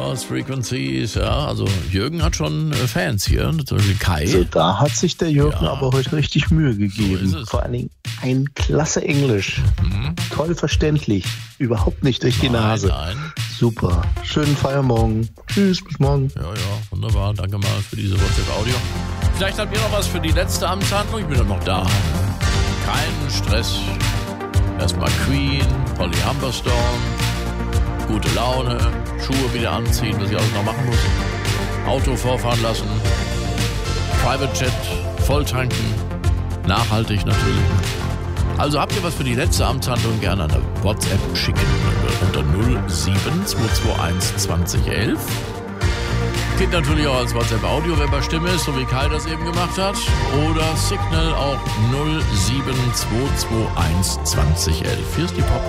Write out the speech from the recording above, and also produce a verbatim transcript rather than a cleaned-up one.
Lost Frequencies, ja, also Jürgen hat schon äh, Fans hier, zum Beispiel Kai. Also da hat sich der Jürgen Ja. aber heute richtig Mühe gegeben. So ist es. Vor allen Dingen ein klasse Englisch. Mhm. Toll verständlich. Überhaupt nicht durch die Nein, Nase. nein. Super. Schönen Feiermorgen. Tschüss, bis morgen. Ja, ja, wunderbar. Danke mal für diese WhatsApp-Audio. Vielleicht habt ihr noch was für die letzte Amtshandlung. Ich bin doch noch da. Keinen Stress. Erstmal Queen, Polly Humberstone. Gute Laune. Schuhe wieder anziehen, was ich alles noch machen muss. Auto vorfahren lassen. Private Jet voll tanken. Nachhaltig natürlich. Also habt ihr was für die letzte Amtshandlung, gerne an der WhatsApp schicken unter null sieben zwei zwei eins zwanzig elf. Geht natürlich auch als WhatsApp-Audio, wenn bei Stimme ist, so wie Kai das eben gemacht hat. Oder Signal auch null sieben zwei zwei eins zwanzig elf. Hier ist die Pop.